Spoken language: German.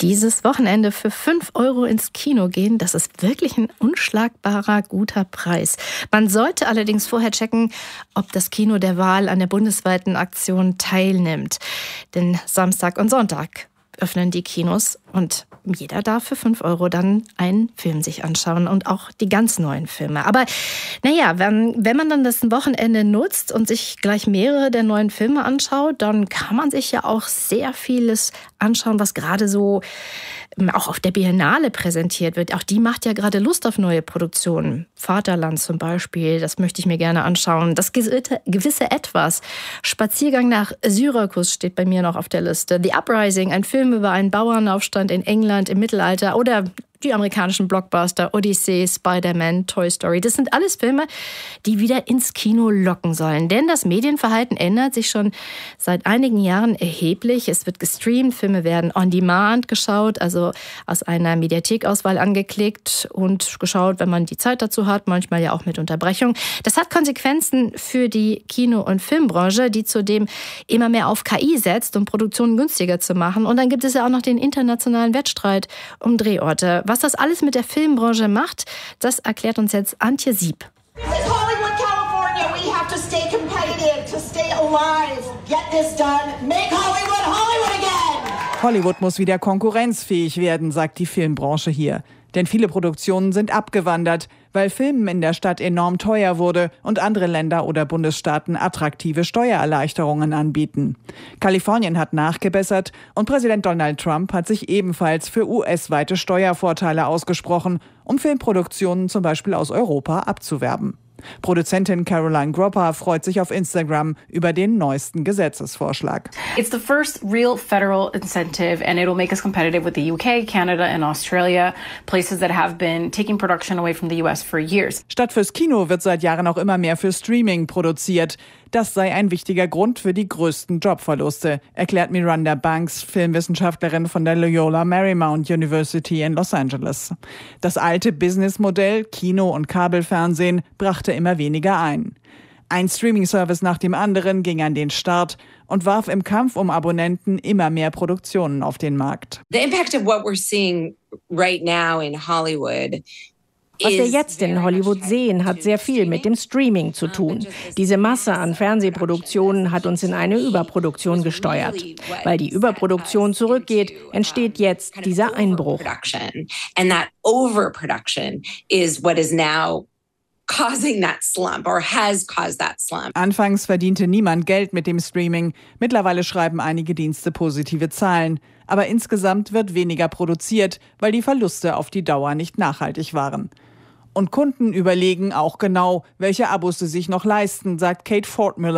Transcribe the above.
Dieses Wochenende für 5 € ins Kino gehen, das ist wirklich ein unschlagbarer, guter Preis. Man sollte allerdings vorher checken, ob das Kino der Wahl an der bundesweiten Aktion teilnimmt. Denn Samstag und Sonntag öffnen die Kinos und jeder darf für 5 € dann einen Film sich anschauen und auch die ganz neuen Filme. Aber naja, wenn man dann das Wochenende nutzt und sich gleich mehrere der neuen Filme anschaut, dann kann man sich ja auch sehr vieles anschauen, was gerade so auch auf der Biennale präsentiert wird. Auch die macht ja gerade Lust auf neue Produktionen. Vaterland zum Beispiel, das möchte ich mir gerne anschauen. Das gewisse Etwas. Spaziergang nach Syrakus steht bei mir noch auf der Liste. The Uprising, ein Film über einen Bauernaufstand in England im Mittelalter. Oder die amerikanischen Blockbuster Odyssey, Spider-Man, Toy Story. Das sind alles Filme, die wieder ins Kino locken sollen. Denn das Medienverhalten ändert sich schon seit einigen Jahren erheblich. Es wird gestreamt, Filme werden on demand geschaut, also aus einer Mediathekauswahl angeklickt und geschaut, wenn man die Zeit dazu hat, manchmal ja auch mit Unterbrechung. Das hat Konsequenzen für die Kino- und Filmbranche, die zudem immer mehr auf KI setzt, um Produktionen günstiger zu machen. Und dann gibt es ja auch noch den internationalen Wettstreit um Drehorte. Was das alles mit der Filmbranche macht, das erklärt uns jetzt Antje Sieb. This is Hollywood, California. We have to stay competitive, to stay alive. Get this done. Make Hollywood Hollywood again. Hollywood muss wieder konkurrenzfähig werden, sagt die Filmbranche hier. Denn viele Produktionen sind abgewandert, weil Filmen in der Stadt enorm teuer wurde und andere Länder oder Bundesstaaten attraktive Steuererleichterungen anbieten. Kalifornien hat nachgebessert und Präsident Donald Trump hat sich ebenfalls für US-weite Steuervorteile ausgesprochen, um Filmproduktionen zum Beispiel aus Europa abzuwerben. Produzentin Caroline Gropper freut sich auf Instagram über den neuesten Gesetzesvorschlag. It's the first real federal incentive and it'll make us competitive with the UK, Canada and Australia, places that have been taking production away from the US for years. Statt fürs Kino wird seit Jahren auch immer mehr für Streaming produziert. Das sei ein wichtiger Grund für die größten Jobverluste, erklärt Miranda Banks, Filmwissenschaftlerin von der Loyola Marymount University in Los Angeles. Das alte Businessmodell Kino und Kabelfernsehen brachte immer weniger ein. Ein Streaming-Service nach dem anderen ging an den Start und warf im Kampf um Abonnenten immer mehr Produktionen auf den Markt. The impact of what we're seeing right now in Hollywood. Was wir jetzt in Hollywood sehen, hat sehr viel mit dem Streaming zu tun. Diese Masse an Fernsehproduktionen hat uns in eine Überproduktion gesteuert. Weil die Überproduktion zurückgeht, entsteht jetzt dieser Einbruch. And that overproduction is what is now causing that slump or has caused that slump. Anfangs verdiente niemand Geld mit dem Streaming. Mittlerweile schreiben einige Dienste positive Zahlen. Aber insgesamt wird weniger produziert, weil die Verluste auf die Dauer nicht nachhaltig waren. Und Kunden überlegen auch genau, welche Abos sie sich noch leisten, sagt Kate Fortmiller.